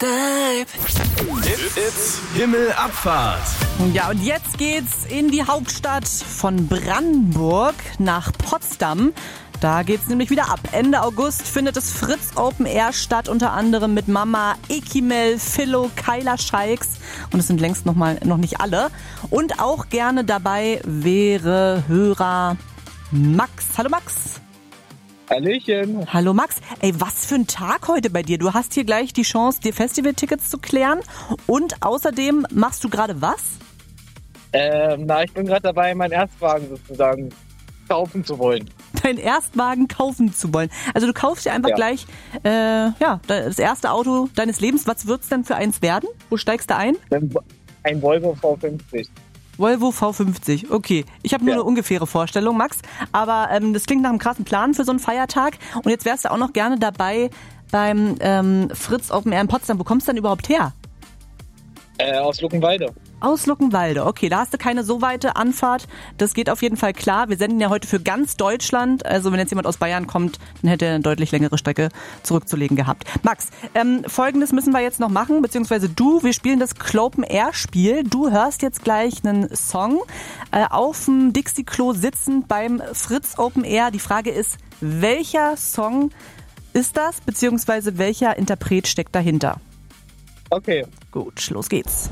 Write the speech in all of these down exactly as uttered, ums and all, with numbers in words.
Skype. It's, it's Himmelabfahrt. Ja, und jetzt geht's in die Hauptstadt von Brandenburg nach Potsdam. Da geht's nämlich wieder ab. Ende August findet das Fritz Open Air statt, unter anderem mit Mama, Ekimel, Philo, Kyla Scheiks. Und es sind längst noch mal noch nicht alle. Und auch gerne dabei wäre Hörer Max. Hallo Max. Hallöchen. Hallo Max. Ey, was für ein Tag heute bei dir. Du hast hier gleich die Chance, dir Festivaltickets zu klären. Und außerdem machst du gerade was? Ähm, na, ich bin gerade dabei, meinen Erstwagen sozusagen kaufen zu wollen. Deinen Erstwagen kaufen zu wollen. Also du kaufst dir einfach Ja. gleich äh, ja, das erste Auto deines Lebens. Was wird's denn für eins werden? Wo steigst du ein? Ein Volvo V fünfzig. Volvo V fünfzig. Okay, ich habe nur Ja. eine ungefähre Vorstellung, Max. Aber ähm, das klingt nach einem krassen Plan für so einen Feiertag. Und jetzt wärst du auch noch gerne dabei beim ähm, Fritz Open Air in Potsdam. Wo kommst du denn überhaupt her? Äh, aus Luckenwalde. Aus Luckenwalde. Okay, da hast du keine so weite Anfahrt. Das geht auf jeden Fall klar. Wir senden ja heute für ganz Deutschland. Also wenn jetzt jemand aus Bayern kommt, dann hätte er eine deutlich längere Strecke zurückzulegen gehabt. Max, ähm, Folgendes müssen wir jetzt noch machen, beziehungsweise du. Wir spielen das Clopen Air Spiel. Du hörst jetzt gleich einen Song äh, auf dem Dixie-Klo sitzend beim Fritz Open Air. Die Frage ist, welcher Song ist das, beziehungsweise welcher Interpret steckt dahinter? Okay. Gut, los geht's.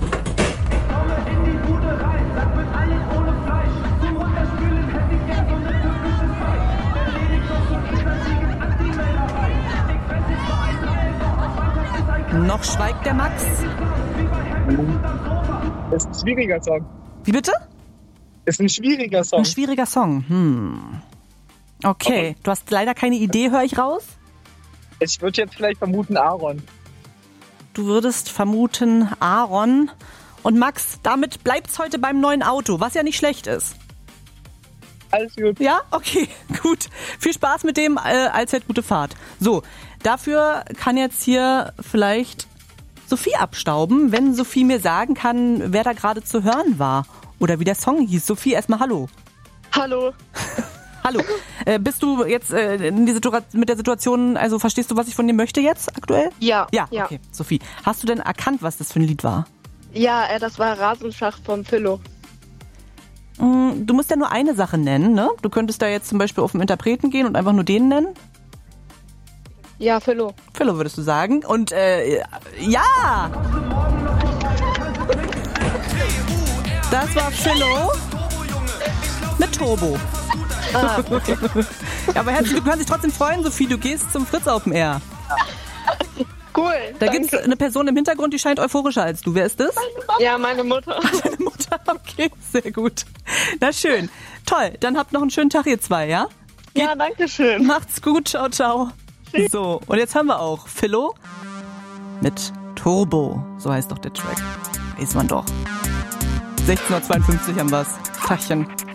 Noch schweigt der Max. Ist ein schwieriger Song. Wie bitte? Ist ein schwieriger Song. Ein schwieriger Song. Hm. Okay, Okay. du hast leider keine Idee, höre ich raus? Ich würde jetzt vielleicht vermuten Aaron. Du würdest vermuten Aaron. Und Max, damit bleibt's heute beim neuen Auto, was ja nicht schlecht ist. Alles gut. Ja? Okay, gut. Viel Spaß mit dem, äh, allzeit gute Fahrt. So, dafür kann jetzt hier vielleicht Sophie abstauben, wenn Sophie mir sagen kann, wer da gerade zu hören war. Oder wie der Song hieß. Sophie, erstmal hallo. Hallo. Hallo. Äh, bist du jetzt äh, in die Situa- mit der Situation, also verstehst du, was ich von dir möchte jetzt aktuell? Ja. Ja, ja. okay. Sophie, hast du denn erkannt, was das für ein Lied war? Ja, äh, das war Rasenschach vom Philo. Mm, Du musst ja nur eine Sache nennen, ne? Du könntest da jetzt zum Beispiel auf den Interpreten gehen und einfach nur den nennen. Ja, Philo. Philo würdest du sagen. Und äh, ja! Das war Philo mit Turbo. Ah, Ja, aber herzlich, du kannst dich trotzdem freuen, Sophie. Du gehst zum Fritz Open Air. cool. Da danke. gibt's eine Person im Hintergrund, die scheint euphorischer als du. Wer ist das? Ja, meine Mutter. Deine Mutter. Okay, sehr gut. Na schön. Toll. Dann habt noch einen schönen Tag, ihr zwei, ja? Ja, danke schön. Macht's gut. Ciao, ciao. So, und jetzt haben wir auch Philo mit Turbo. So heißt doch der Track. Weiß man doch. sechzehn Uhr zweiundfünfzig haben wir's. Tachchen.